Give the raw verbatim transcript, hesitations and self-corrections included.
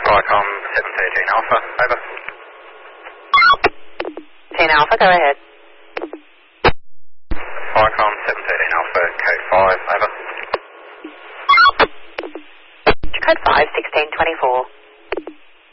Viacom seven thirteen Alpha, over. ten Alpha, go ahead. Viacom seven thirteen Alpha, code five, over. Code five, sixteen twenty-four.